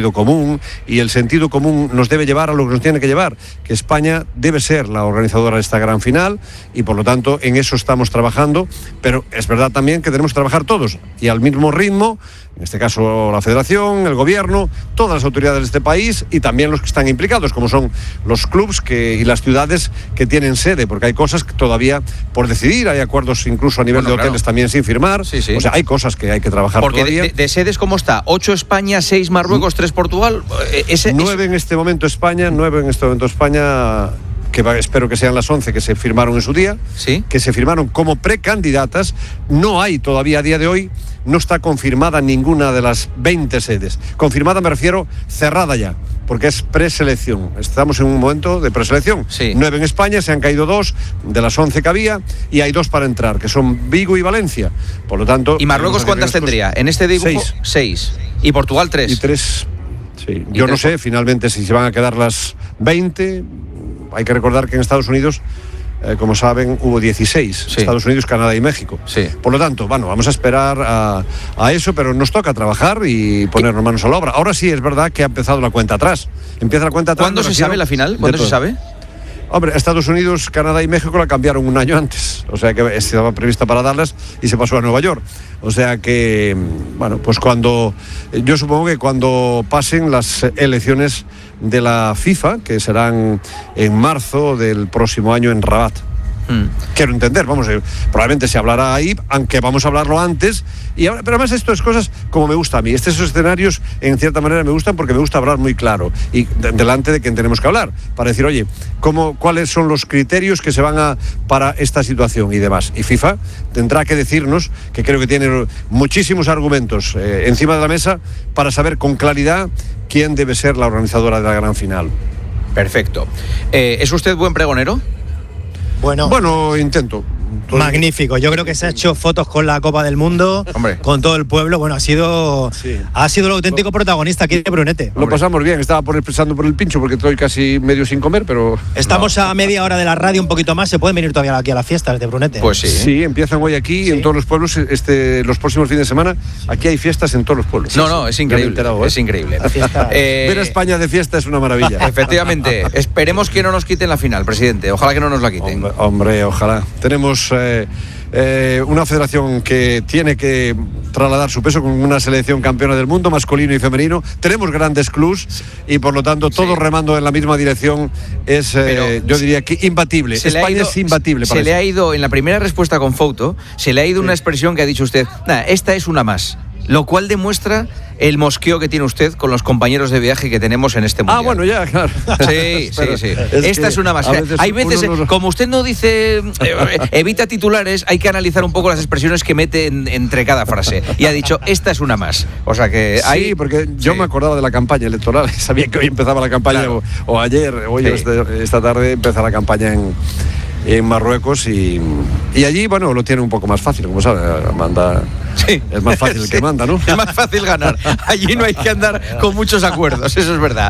rápido común, y el sentido común nos debe llevar a lo que nos tiene que llevar, que España debe ser la organizadora de esta gran final, y por lo tanto en eso estamos trabajando, pero es verdad también que tenemos que trabajar todos y al mismo ritmo, en este caso la Federación, el Gobierno, todas las autoridades de este país y también los que están implicados, como son los clubs y las ciudades que tienen sede, porque hay cosas que todavía por decidir, hay acuerdos incluso a nivel de hoteles también sin firmar, sí. O sea, hay cosas que hay que trabajar porque todavía. De sedes, ¿cómo está? 8 España, 6 Marruecos, 3 Portugal. 9 en este momento España, que espero que sean las 11 que se firmaron en su día, ¿sí? Que se firmaron como precandidatas. No hay todavía a día de hoy, no está confirmada ninguna de las 20 sedes. Confirmada me refiero cerrada ya, porque es preselección. Estamos en un momento de preselección. Sí. 9 en España, se han caído 2 de las 11 que había, y hay 2 para entrar, que son Vigo y Valencia. Por lo tanto... ¿Y Marruecos cuántas tendría? En este dibujo, 6. ¿Y Portugal 3? Y 3, sí. Yo no sé finalmente si se van a quedar las 20... Hay que recordar que en Estados Unidos, como saben, hubo 16. Sí. Estados Unidos, Canadá y México. Sí. Por lo tanto, bueno, vamos a esperar a eso, pero nos toca trabajar y ponernos manos a la obra. Ahora sí, es verdad que ha empezado la cuenta atrás. Empieza la cuenta atrás. ¿Cuándo se sabe la final? ¿Cuándo se sabe? Hombre, Estados Unidos, Canadá y México la cambiaron un año antes. O sea que estaba prevista para Dallas y se pasó a Nueva York. O sea que, bueno, pues yo supongo que cuando pasen las elecciones de la FIFA, que serán en marzo del próximo año en Rabat. Quiero entender, probablemente se hablará ahí, aunque vamos a hablarlo antes, pero además esto es cosas como me gusta a mí. Estos escenarios en cierta manera me gustan porque me gusta hablar muy claro y delante de quien tenemos que hablar, para decir, oye, cuáles son los criterios que se van para esta situación y demás. Y FIFA tendrá que decirnos, que creo que tiene muchísimos argumentos encima de la mesa para saber con claridad quién debe ser la organizadora de la gran final. Perfecto. ¿Es usted buen pregonero? Bueno, intento. Magnífico, yo creo que se ha hecho fotos con la Copa del Mundo, con todo el pueblo. Bueno, ha sido el auténtico protagonista aquí de Brunete. Lo pasamos bien, estaba pensando por el pincho porque estoy casi medio sin comer, pero... Estamos a media hora de la radio, un poquito más, se pueden venir todavía aquí a las fiestas de Brunete. Pues sí. Sí, empiezan hoy aquí en todos los pueblos, los próximos fines de semana, aquí hay fiestas en todos los pueblos. No, es increíble, es increíble. Ver a España de fiesta es una maravilla. Efectivamente, esperemos que no nos quiten la final, presidente, ojalá que no nos la quiten. Hombre, ojalá. Tenemos una federación que tiene que trasladar su peso con una selección campeona del mundo, masculino y femenino. Tenemos grandes clubs y por lo tanto todos remando en la misma dirección. Yo diría que imbatible. España es imbatible. Se le ha ido, en la primera respuesta con Fouto, se le ha ido una expresión que ha dicho usted, esta es una más. Lo cual demuestra el mosqueo que tiene usted con los compañeros de viaje que tenemos en este mundial. Bueno, ya, claro. Sí. Esta es una más. Hay veces, como usted no dice, evita titulares, hay que analizar un poco las expresiones que mete entre cada frase. Y ha dicho, esta es una más. O sea que sí, porque yo me acordaba de la campaña electoral. Sabía que hoy empezaba la campaña, claro. o ayer, hoy esta tarde empieza la campaña en Marruecos y allí, lo tiene un poco más fácil, como sabe, manda. Sí. Es más fácil el que manda, ¿no? Es más fácil ganar. Allí no hay que andar con muchos acuerdos, eso es verdad.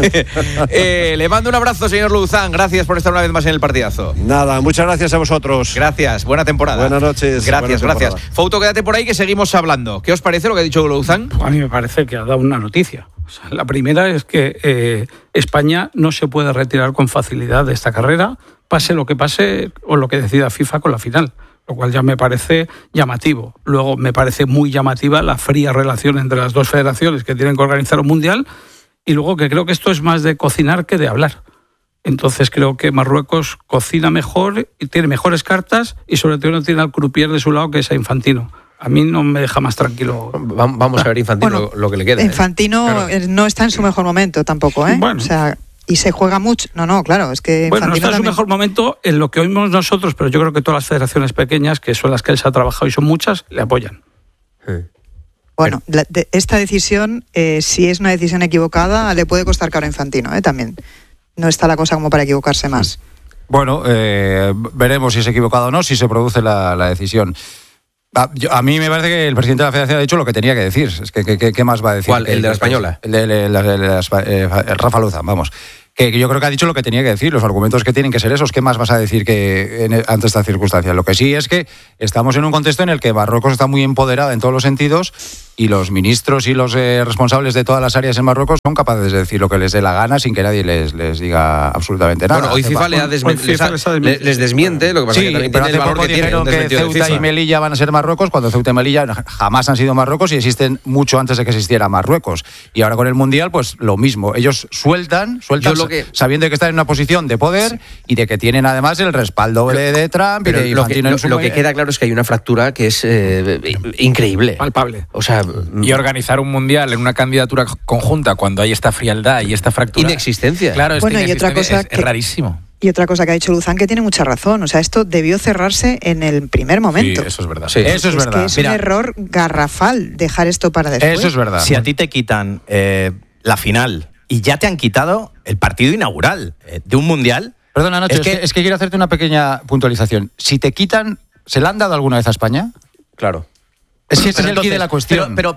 Le mando un abrazo, señor Louzán. Gracias por estar una vez más en el partidazo. Nada, muchas gracias a vosotros. Gracias, buena temporada. Buenas noches. Gracias. Fouto, quédate por ahí que seguimos hablando. ¿Qué os parece lo que ha dicho Louzán? A mí me parece que ha dado una noticia. La primera es que España no se puede retirar con facilidad de esta carrera, pase lo que pase o lo que decida FIFA con la final, lo cual ya me parece llamativo. Luego me parece muy llamativa la fría relación entre las dos federaciones que tienen que organizar un mundial, y luego que creo que esto es más de cocinar que de hablar. Entonces creo que Marruecos cocina mejor y tiene mejores cartas, y sobre todo no tiene al croupier de su lado, que es a Infantino. A mí no me deja más tranquilo. Vamos a ver Infantino lo que le queda. Infantino no está en su mejor momento tampoco, ¿eh? Bueno. O sea, y se juega mucho. No, claro, es que Infantino no está en su también... mejor momento en lo que oímos nosotros, pero yo creo que todas las federaciones pequeñas, que son las que él se ha trabajado y son muchas, le apoyan. Bueno, esta decisión, si es una decisión equivocada, le puede costar caro a Infantino, también. No está la cosa como para equivocarse más. Bueno, veremos si es equivocado o no, si se produce la decisión. A mí me parece que el presidente de la Federación ha dicho lo que tenía que decir. Es que ¿qué más va a decir? ¿Cuál? ¿El de la Española? El de Rafa Louzán, vamos. que yo creo que ha dicho lo que tenía que decir, los argumentos que tienen que ser esos. ¿Qué más vas a decir ante esta circunstancia? Lo que sí es que estamos en un contexto en el que Marruecos está muy empoderada en todos los sentidos y los ministros y los responsables de todas las áreas en Marruecos son capaces de decir lo que les dé la gana sin que nadie les diga absolutamente nada. Bueno, hoy FIFA les desmiente, lo que pasa sí, es que también pero tiene hace el valor poco que dijeron tiene. que Ceuta y Melilla van a ser Marruecos, cuando Ceuta y Melilla jamás han sido Marruecos y existen mucho antes de que existiera Marruecos. Y ahora con el Mundial, pues lo mismo. Ellos sueltan sabiendo que están en una posición de poder y de que tienen además el respaldo de Trump y de Infantino. Lo que queda claro es que hay una fractura que es increíble. Palpable. O sea, y organizar un mundial en una candidatura conjunta cuando hay esta frialdad y esta fractura. Inexistencia. Claro, bueno, y otra cosa es rarísimo. Y otra cosa que ha dicho Luzán que tiene mucha razón. O sea, esto debió cerrarse en el primer momento. Sí, eso es verdad. Sí, eso es verdad. Que es un error garrafal dejar esto para después. Eso es verdad. Si a ti te quitan la final y ya te han quitado el partido inaugural de un mundial. Perdona, Nacho, es que quiero hacerte una pequeña puntualización. Si te quitan, ¿se la han dado alguna vez a España? Claro. Es que ese es el quid de la cuestión. Pero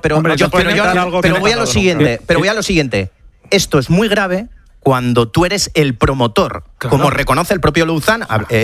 voy a lo siguiente. Pero voy a lo siguiente. Esto es muy grave cuando tú eres el promotor. Claro. Como reconoce el propio Luzán,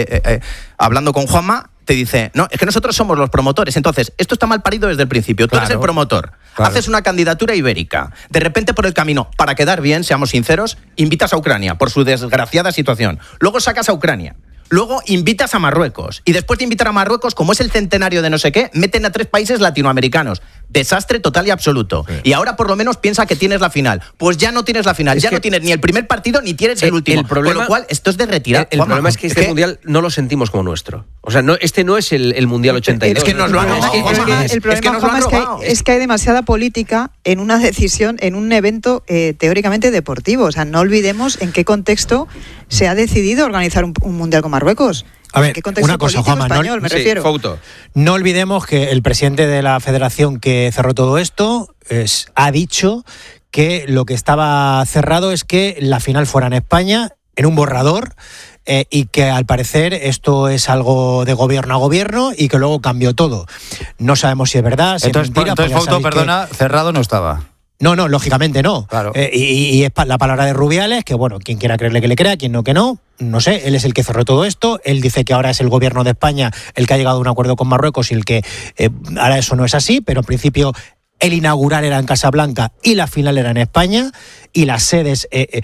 hablando con Juanma, te dice, no, es que nosotros somos los promotores. Entonces, esto está mal parido desde el principio. Tú eres el promotor. Claro. Haces una candidatura ibérica. De repente, por el camino, para quedar bien, seamos sinceros, invitas a Ucrania por su desgraciada situación. Luego sacas a Ucrania. Luego invitas a Marruecos. Y después de invitar a Marruecos, como es el centenario de no sé qué, meten a 3 países latinoamericanos. Desastre total y absoluto. Sí. Y ahora por lo menos piensa que tienes la final. Pues ya no tienes la final. Ya no tienes ni el primer partido ni tienes el último. Con lo cual, esto es de retirar. El problema es que este mundial no lo sentimos como nuestro. O sea, este no es el mundial 82. Es que nos lo han robado. El problema es que hay demasiada política en una decisión, en un evento teóricamente deportivo. O sea, no olvidemos en qué contexto se ha decidido organizar un mundial con Marruecos. A ver, una cosa, Juanma, español, me refiero. No olvidemos que el presidente de la federación que cerró todo esto ha dicho que lo que estaba cerrado es que la final fuera en España, en un borrador, y que al parecer esto es algo de gobierno a gobierno y que luego cambió todo. No sabemos si es verdad, si entonces, es mentira. Entonces, Fausto, perdona, cerrado no estaba. No, lógicamente no. Claro. Y es la palabra de Rubiales, que bueno, quien quiera creerle que le crea, quien no que no. No sé, él es el que cerró todo esto. Él dice que ahora es el gobierno de España el que ha llegado a un acuerdo con Marruecos y el que ahora eso no es así, pero en principio el inaugural era en Casablanca y la final era en España y las sedes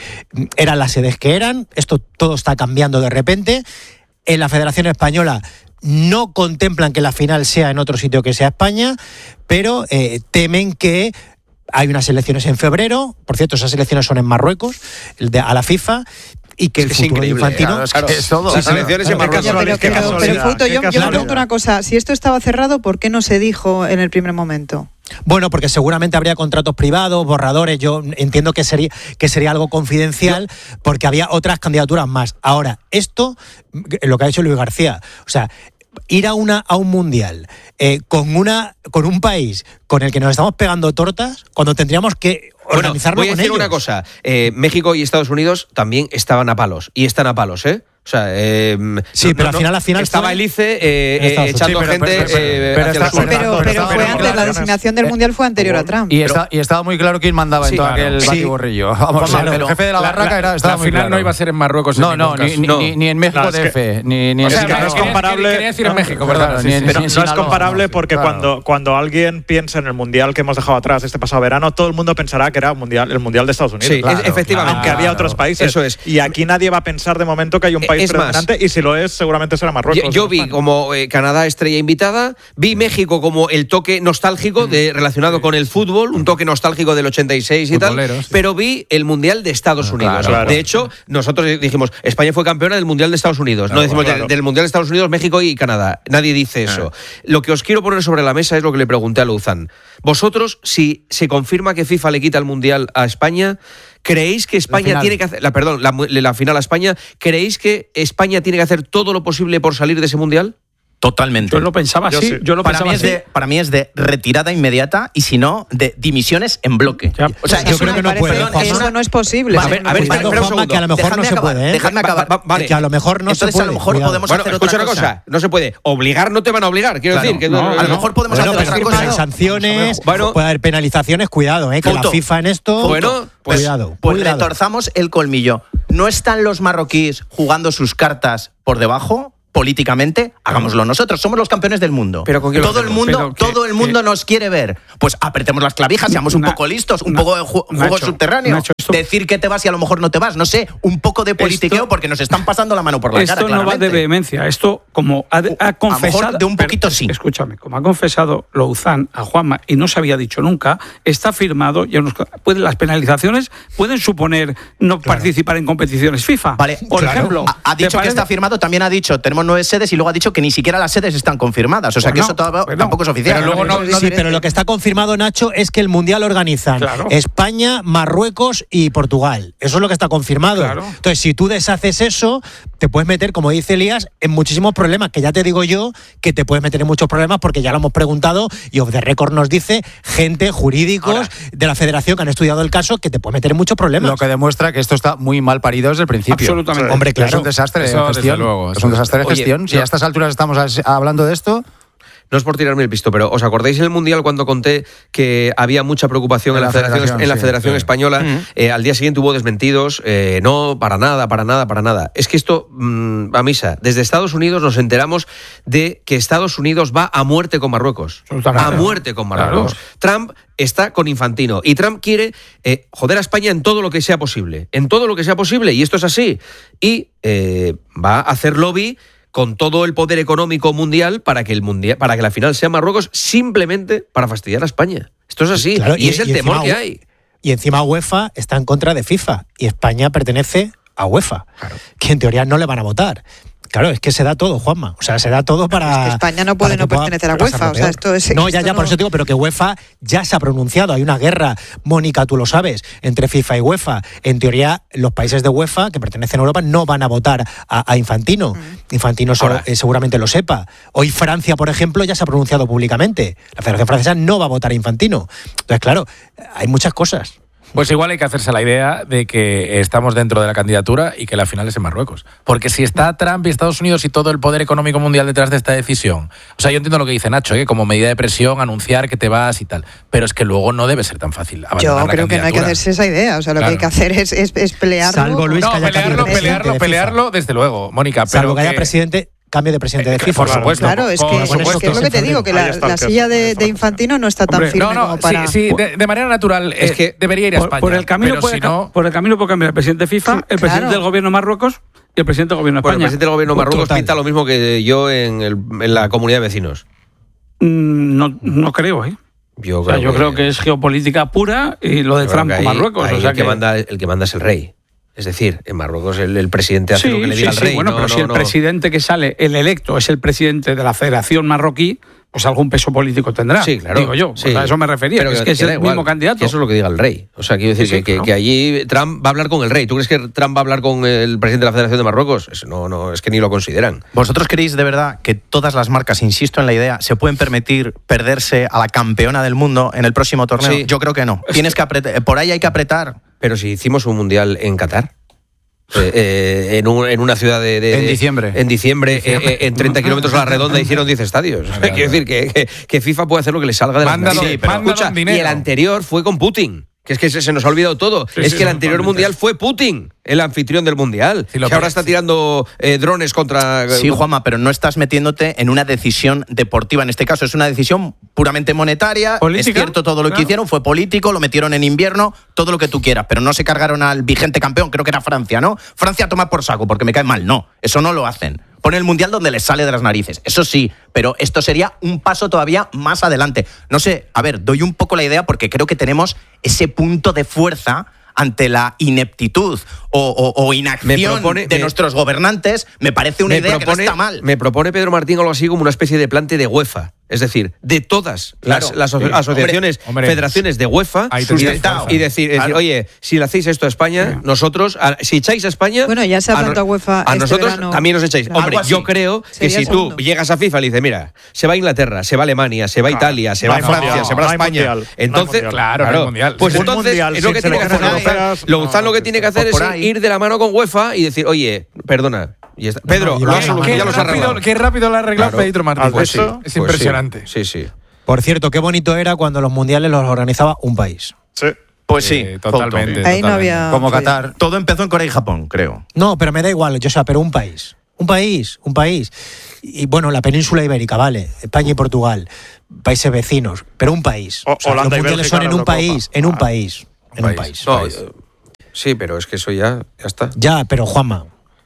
eran las sedes que eran. Esto todo está cambiando de repente. En la Federación Española no contemplan que la final sea en otro sitio que sea España, pero temen que hay unas elecciones en febrero, por cierto, esas elecciones son en Marruecos, a la FIFA, y que el futuro de Infantino... Es todo. Las elecciones en Marruecos. Pero Fausto, yo me pregunto una cosa, si esto estaba cerrado, ¿por qué no se dijo en el primer momento? Bueno, porque seguramente habría contratos privados, borradores, yo entiendo que sería algo confidencial, porque había otras candidaturas más. Ahora, esto, lo que ha dicho Luis García, o sea, ir a un mundial con un país con el que nos estamos pegando tortas, cuando tendríamos que organizarlo con ellos. Voy a decir una cosa, México y Estados Unidos también estaban a palos, y están a palos, O sea, sí, pero al final estaba Elice echando gente hacia la suerte. Pero fue antes, la designación del Mundial fue anterior a Trump. Y estaba muy claro quién mandaba en todo aquel batiborrillo. Vamos, el jefe de la barraca era... La final no iba a ser en Marruecos. No, ni en México DF, ni en... O sea, no es comparable... Quería decir en México, ¿verdad? Pero no es comparable porque cuando alguien piensa en el Mundial que hemos dejado atrás este pasado verano, todo el mundo pensará que era el Mundial de Estados Unidos. Sí, efectivamente. Aunque había otros países. Eso es. Y aquí nadie va a pensar de momento que hay un país predominante, y si lo es, seguramente será Marruecos. Yo vi como Canadá estrella invitada, vi México como el toque nostálgico relacionado con el fútbol, un toque nostálgico del 86 y tal, pero vi el Mundial de Estados Unidos. Claro. De hecho, nosotros dijimos, España fue campeona del Mundial de Estados Unidos. No decimos del Mundial de Estados Unidos, México y Canadá. Nadie dice eso. Lo que os quiero poner sobre la mesa es lo que le pregunté a Luzán. Vosotros, si se confirma que FIFA le quita el Mundial a España, ¿creéis que España tiene que hacer la final a España? ¿Creéis que España tiene que hacer todo lo posible por salir de ese Mundial? Totalmente. Yo lo pensaba así. Para mí es de retirada inmediata y si no, de dimisiones en bloque. Ya, o sea, yo creo que no puede. Eso no es posible. A ver, espera un segundo. Que a lo mejor no se puede. Dejadme acabar. Vale. Que a lo mejor no se puede. A lo mejor podemos hacer otra cosa. Escucha una cosa. No se puede. Obligar no te van a obligar. Quiero decir que a lo mejor podemos hacer otra cosa. Hay sanciones, puede haber penalizaciones. Cuidado, que la FIFA en esto. Bueno, cuidado. Pues retorzamos el colmillo. ¿No están los marroquíes jugando sus cartas por debajo? Políticamente, hagámoslo nosotros, somos los campeones del mundo. Pero ¿con todo el mundo nos quiere ver. Pues apretemos las clavijas, seamos un poco listos, un poco de juego subterráneo. Nacho, decir que te vas y a lo mejor no te vas, no sé, un poco de politiqueo porque nos están pasando la mano por la cara. Esto no va de vehemencia, esto como ha confesado... A lo mejor de un poquito sí. Escúchame, como ha confesado Louzán a Juanma y no se había dicho nunca, está firmado, las penalizaciones pueden suponer no participar en competiciones FIFA. Vale, por ejemplo... Ha dicho que está firmado, también ha dicho, tenemos 9 sedes y luego ha dicho que ni siquiera las sedes están confirmadas. O sea que eso tampoco es oficial. Pero, pero lo que está confirmado, Nacho, es que el Mundial lo organizan España, Marruecos y Portugal. Eso es lo que está confirmado. Claro. Entonces, si tú deshaces eso, te puedes meter, como dice Elías, en muchísimos problemas, que ya te digo yo que te puedes meter en muchos problemas porque ya lo hemos preguntado y Off the Record nos dice gente, jurídicos de la federación que han estudiado el caso, que te puedes meter en muchos problemas. Lo que demuestra que esto está muy mal parido desde el principio. Absolutamente. Hombre, claro. Es un desastre de gestión. Es un desastre de gestión. Si a estas alturas estamos hablando de esto... No es por tirarme el pisto, pero ¿os acordáis en el Mundial cuando conté que había mucha preocupación en la Federación Española? Al día siguiente hubo desmentidos. No, para nada. Es que esto, a misa, desde Estados Unidos nos enteramos de que Estados Unidos va a muerte con Marruecos. A muerte con Marruecos. Claro. Trump está con Infantino y Trump quiere joder a España en todo lo que sea posible. Y esto es así. Y va a hacer lobby con todo el poder económico mundial para que la final sea Marruecos, simplemente para fastidiar a España. Esto es así, claro, y es el temor que hay. Y encima UEFA está en contra de FIFA y España pertenece a UEFA, que en teoría no le van a votar. Claro, es que se da todo, Juanma. O sea, se da todo para... Es que España no puede no pertenecer a UEFA. O sea, esto es, no, ya, por eso digo, pero que UEFA ya se ha pronunciado. Hay una guerra, Mónica, tú lo sabes, entre FIFA y UEFA. En teoría, los países de UEFA que pertenecen a Europa no van a votar a Infantino. Infantino seguramente lo sepa. Hoy Francia, por ejemplo, ya se ha pronunciado públicamente. La Federación Francesa no va a votar a Infantino. Entonces, claro, hay muchas cosas. Pues igual hay que hacerse la idea de que estamos dentro de la candidatura y que la final es en Marruecos. Porque si está Trump y Estados Unidos y todo el poder económico mundial detrás de esta decisión, o sea, yo entiendo lo que dice Nacho, como medida de presión, anunciar que te vas y tal, pero es que luego no debe ser tan fácil abandonar Yo creo que no hay que hacerse esa idea, o sea, lo que hay que hacer es pelearlo. Salvo Luis, pelearlo desde luego, Mónica. Salvo que haya cambio de presidente de FIFA. Por supuesto. Claro, es que es lo que te digo, que la silla de Infantino no está tan firme como para... Sí, de manera natural es que debería ir a España. Por el camino puede cambiar el presidente de FIFA, el presidente del gobierno de Marruecos y el presidente del gobierno de España. El presidente del gobierno de Marruecos pinta lo mismo que yo en la comunidad de vecinos. No creo, Yo creo que es geopolítica pura y lo de Trump con Marruecos. El que manda es el rey. Es decir, en Marruecos el presidente hace lo que le diga al rey. Bueno, pero si el presidente que sale, el electo, es el presidente de la Federación Marroquí, pues algún peso político tendrá. Sí, claro. Digo yo, a eso me refería, pero es que es el mismo candidato. Eso es lo que diga el rey. O sea, quiero decir que allí Trump va a hablar con el rey. ¿Tú crees que Trump va a hablar con el presidente de la Federación de Marruecos? No, es que ni lo consideran. ¿Vosotros creéis de verdad que todas las marcas, insisto en la idea, se pueden permitir perderse a la campeona del mundo en el próximo torneo? Sí. Yo creo que no. Tienes que apretar, por ahí hay que apretar. Pero si hicimos un mundial en Qatar, en una ciudad en diciembre. En 30 kilómetros a la redonda hicieron 10 estadios. Quiero decir que FIFA puede hacer lo que le salga de la mano. Sí, pero escucha, y el anterior fue con Putin. Que es que se nos ha olvidado todo. Es que el anterior mundial fue Putin, el anfitrión del mundial. Que ahora está tirando drones contra... Sí, Juanma, pero no estás metiéndote en una decisión deportiva. En este caso es una decisión puramente monetaria. ¿Política? Es cierto, todo lo que hicieron fue político, lo metieron en invierno, todo lo que tú quieras, pero no se cargaron al vigente campeón, creo que era Francia, ¿no? Francia toma por saco porque me cae mal. No, eso no lo hacen. Pone el mundial donde les sale de las narices. Eso sí, pero esto sería un paso todavía más adelante. No sé, a ver, doy un poco la idea porque creo que tenemos ese punto de fuerza ante la ineptitud o inacción de nuestros gobernantes. Me parece una idea que no está mal. Me propone Pedro Martín algo así como una especie de plante de UEFA. Es decir, de todas las asociaciones, federaciones de UEFA y decir, oye, si le hacéis esto a España, nosotros, si echáis a España... Bueno, ya se ha hablado a UEFA a nosotros verano, también nos echáis. Hombre, yo creo que si tú llegas a FIFA y le dices, mira, se va a Inglaterra, se va a Alemania, se va a Italia, se va a Francia, se va a España. Entonces, claro, pues entonces es lo que tiene que hacer Louzán. Lo que tiene que hacer es ir de la mano con UEFA y decir, oye, perdona. Pedro, qué rápido lo ha arreglado Pedro Martín. Es impresionante. Sí. Por cierto, qué bonito era cuando los mundiales los organizaba un país. Sí. Pues sí, totalmente. Ahí no había... Como Qatar. Todo empezó en Corea y Japón, creo. No, pero me da igual, yo sé, pero un país. Y bueno, la península ibérica, vale, España y Portugal, países vecinos, pero un país. O sea, Holanda los y mundiales Bélgica son en un país, en un país. No, sí, pero es que eso ya está. Ya, pero Juanma,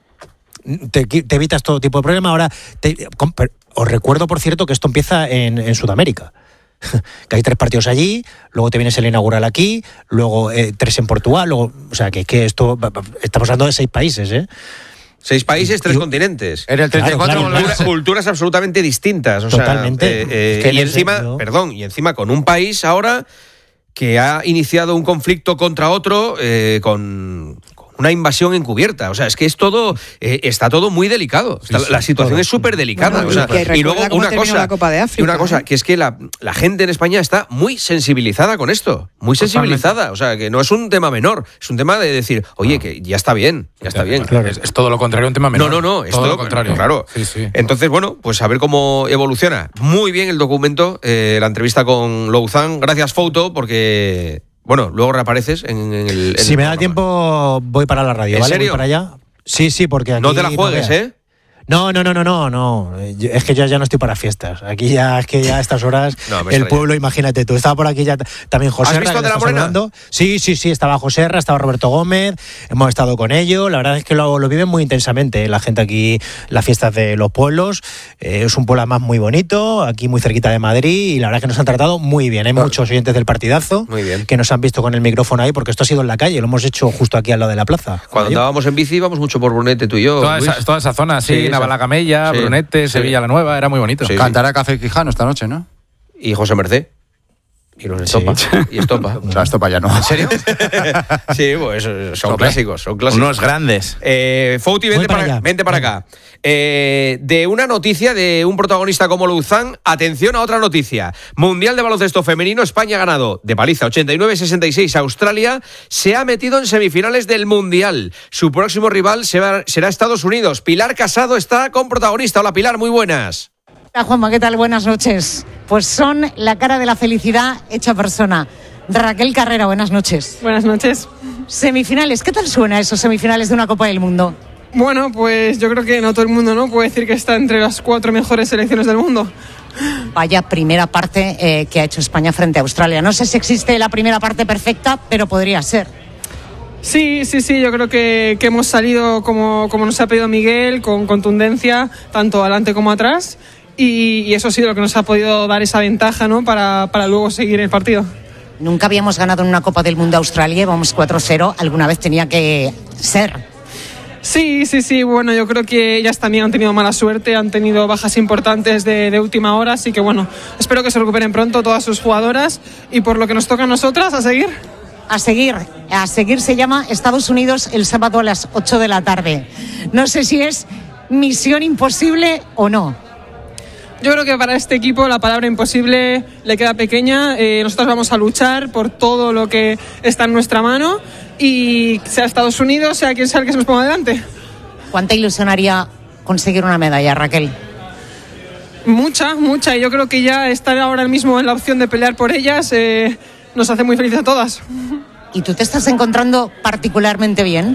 te evitas todo tipo de problema. Ahora, os recuerdo, por cierto, que esto empieza en Sudamérica. Que hay 3 partidos allí, luego te vienes el inaugural aquí, luego 3 en Portugal, luego, o sea, que esto, estamos hablando de 6 países, ¿eh? 6 países, 3 continentes. En el 34 claro. Culturas absolutamente distintas. O totalmente. Sea, y encima con un país ahora que ha iniciado un conflicto contra otro con una invasión encubierta. O sea, es que es todo, está todo muy delicado. La situación es súper delicada. Bueno, y luego una cosa, que es que la gente en España está muy sensibilizada con esto. Muy sensibilizada. O sea, que no es un tema menor. Es un tema de decir, oye, que ya está bien. Claro. Es todo lo contrario, un tema menor. No, es todo lo contrario. Claro. Sí. Entonces, bueno, pues a ver cómo evoluciona. Muy bien el documento, la entrevista con Louzán. Gracias, Fouto, porque... Bueno, luego reapareces en el... Si me da tiempo, voy para la radio, ¿En ¿vale? serio? Voy para allá. Sí, porque aquí... No te la juegues, ¿eh? No. Es que ya no estoy para fiestas. Aquí ya, es que ya a estas horas, el pueblo, imagínate tú. Estaba por aquí ya también José. ¿Has visto de la Morena? Sí. Estaba José, estaba Roberto Gómez. Hemos estado con ellos. La verdad es que lo viven muy intensamente. La gente aquí, las fiestas de los pueblos. Es un pueblo además muy bonito, aquí muy cerquita de Madrid. Y la verdad es que nos han tratado muy bien. Hay muchos oyentes del partidazo que nos han visto con el micrófono ahí, porque esto ha sido en la calle. Lo hemos hecho justo aquí al lado de la plaza. Cuando andábamos en bici íbamos mucho por Brunete, tú y yo. Toda esa zona, sí. Navalagamella, Brunete, Sevilla la Nueva, era muy bonito. Sí. Cantará Café Quijano esta noche, ¿no? Y José Merced. Y los Estopa. Y Estopa. O sea, Estopa ya no. ¿En serio? Sí, pues son clásicos. Unos grandes. Fouti, vente para acá. De una noticia de un protagonista como Louzán, atención a otra noticia. Mundial de baloncesto femenino, España ha ganado de paliza 89-66 a Australia, se ha metido en semifinales del Mundial. Su próximo rival será Estados Unidos. Pilar Casado está con protagonista. Hola, Pilar, muy buenas. Hola, Juanma, ¿qué tal? Buenas noches. Pues son la cara de la felicidad hecha persona. Raquel Carrera, buenas noches. Buenas noches. Semifinales, ¿qué tal suena esos semifinales de una Copa del Mundo? Bueno, pues yo creo que no todo el mundo no puede decir que está entre las 4 mejores selecciones del mundo. Vaya primera parte que ha hecho España frente a Australia. No sé si existe la primera parte perfecta, pero podría ser. Sí, yo creo que hemos salido como nos ha pedido Miguel, con contundencia, tanto adelante como atrás. Y eso ha sido lo que nos ha podido dar esa ventaja, ¿no? para luego seguir el partido. Nunca habíamos ganado en una Copa del Mundo a Australia, vamos 4-0, alguna vez tenía que ser. Sí, bueno, yo creo que ellas también han tenido mala suerte, han tenido bajas importantes de última hora, así que bueno, espero que se recuperen pronto todas sus jugadoras y por lo que nos toca a nosotras, a seguir. A seguir se llama Estados Unidos el sábado a las 8 de la tarde. No sé si es misión imposible o no. Yo creo que para este equipo la palabra imposible le queda pequeña. Nosotros vamos a luchar por todo lo que está en nuestra mano y sea Estados Unidos, sea quien sea el que se nos ponga delante. ¿Cuánta ilusión haría conseguir una medalla, Raquel? Mucha, y yo creo que ya estar ahora mismo en la opción de pelear por ellas nos hace muy felices a todas. ¿Y tú te estás encontrando particularmente bien?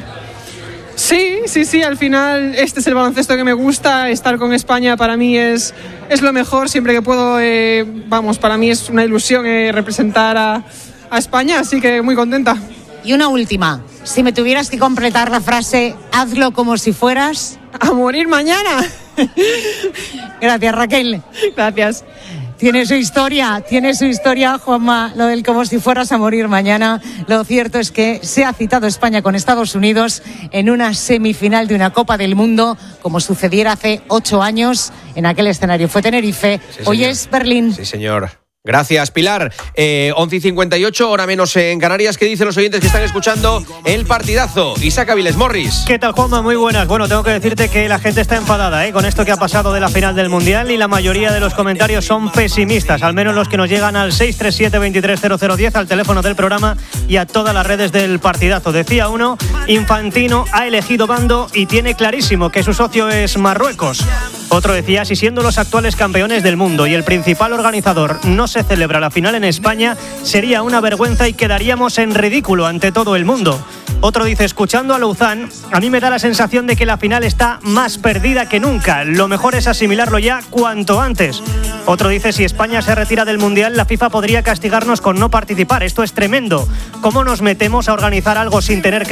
Sí, al final este es el baloncesto que me gusta, estar con España para mí es lo mejor, siempre que puedo, para mí es una ilusión representar a España, así que muy contenta. Y una última, si me tuvieras que completar la frase, hazlo como si fueras... ¡A morir mañana! Gracias, Raquel. Gracias. Tiene su historia, Juanma, lo del como si fueras a morir mañana. Lo cierto es que se ha citado España con Estados Unidos en una semifinal de una Copa del Mundo, como sucediera hace 8 años. En aquel escenario fue Tenerife, sí, hoy es Berlín. Sí, señor. Gracias, Pilar. 11:58, hora menos en Canarias. ¿Qué dicen los oyentes que están escuchando el partidazo? Isaac Aviles Morris. ¿Qué tal, Juanma? Muy buenas. Bueno, tengo que decirte que la gente está enfadada con esto que ha pasado de la final del Mundial y la mayoría de los comentarios son pesimistas, al menos los que nos llegan al 637-230010, al teléfono del programa y a todas las redes del partidazo. Decía uno, Infantino ha elegido bando y tiene clarísimo que su socio es Marruecos. Otro decía, si siendo los actuales campeones del mundo y el principal organizador no se celebra la final en España, sería una vergüenza y quedaríamos en ridículo ante todo el mundo. Otro dice, escuchando a Louzán, a mí me da la sensación de que la final está más perdida que nunca. Lo mejor es asimilarlo ya cuanto antes. Otro dice, si España se retira del Mundial, la FIFA podría castigarnos con no participar. Esto es tremendo. ¿Cómo nos metemos a organizar algo sin tener que